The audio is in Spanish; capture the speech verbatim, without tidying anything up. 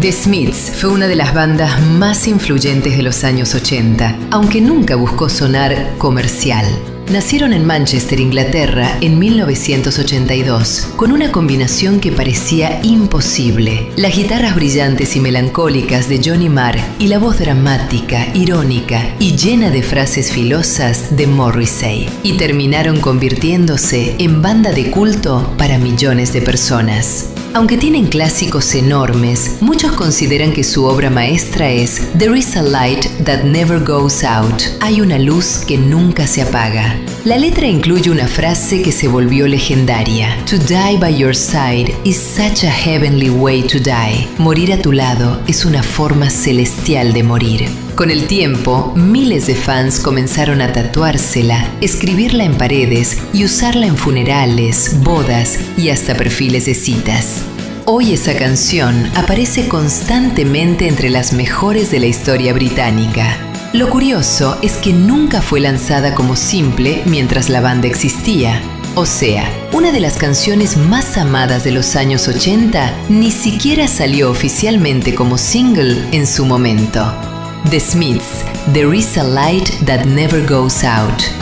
The Smiths fue una de las bandas más influyentes de los años ochenta, aunque nunca buscó sonar comercial. Nacieron en Manchester, Inglaterra, en mil novecientos ochenta y dos, con una combinación que parecía imposible. Las guitarras brillantes y melancólicas de Johnny Marr y la voz dramática, irónica y llena de frases filosas de Morrissey. Y terminaron convirtiéndose en banda de culto para millones de personas. Aunque tienen clásicos enormes, muchos consideran que su obra maestra es There is a light that never goes out. Hay una luz que nunca se apaga. La letra incluye una frase que se volvió legendaria. To die by your side is such a heavenly way to die. Morir a tu lado es una forma celestial de morir. Con el tiempo, miles de fans comenzaron a tatuársela, escribirla en paredes y usarla en funerales, bodas y hasta perfiles de citas. Hoy esa canción aparece constantemente entre las mejores de la historia británica. Lo curioso es que nunca fue lanzada como simple mientras la banda existía. O sea, una de las canciones más amadas de los años ochenta ni siquiera salió oficialmente como single en su momento. The Smiths, There is a light that never goes out.